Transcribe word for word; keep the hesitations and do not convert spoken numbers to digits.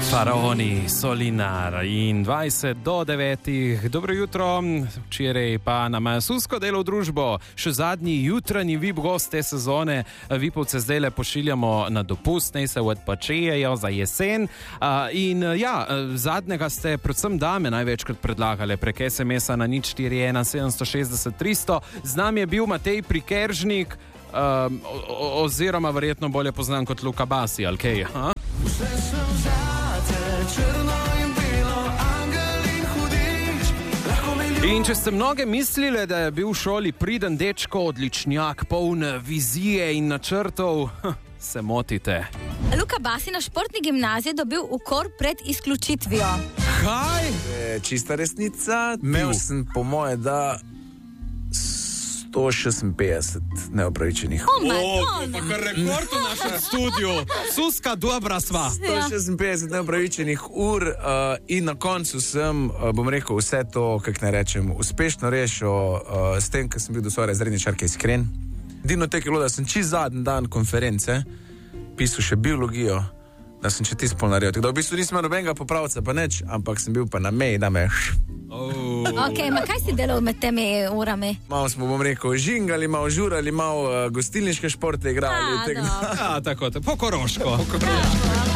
Faraoni, Solinar in dvajset do devetih. Dobro jutro, včeraj pa nam je Susko delo v družbo. Še zadnji jutranji V I P gost te sezone. Vipovce zdaj le pošiljamo na dopust, ne se odpočejejo za jesen. In ja, zadnjega ste predvsem dame največkrat predlagali prek es em es-a na nič štiri ena sedem šest šest tri nula nula. Z nami je bil Matej Prikeržnik, um, oziroma verjetno bolje poznan kot Luka Basi, ali kaj? Ha? In če ste mnoge mislili, da je bil v šoli priden dečko, odličnjak, poln vizije in načrtov, se motite. Luka Basi na športni gimnaziji je dobil ukor pred izključitvijo. Kaj? E, čista resnica, imel sem po moje, da sto šestinpetdeset neopravičenih. Oh my O, God! pa kar rekord v našem studiu. Suska, dobra sva. sto šestinpetdeset neopravičenih ur uh, in na koncu sem, uh, bom rekel, vse to, kako naj rečem, uspešno rešil uh, s tem, ker sem bil do svoje razredničarke iskren. Edino tek je bilo, da sem čist zadnji dan konference pisal še biologijo, da sem še tisto pol naredil. Tako da v bistvu nisem imel nobenega popravca, pa neč, ampak sem bil pa na meji, da me... Oh. Ok, ma kaj si delal med temi urami? Malo smo, bom rekel, žingali, malo žurali, malo uh, gostilniške športe igrali. A, tega- dobro. Ja, tako, po koroško.